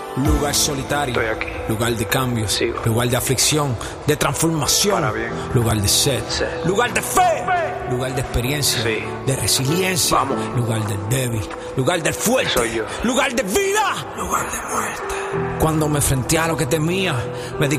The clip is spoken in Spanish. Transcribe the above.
Lugar solitario, Estoy aquí. lugar de cambio, Sigo. lugar de aflicción, de transformación, Para bien. lugar de sed, Sed. lugar de fe, lugar de experiencia, Sí. de resiliencia, Vamos. lugar del débil, lugar del fuerte, Soy yo. lugar de vida, lugar de muerte. Cuando me enfrenté a lo que temía, me di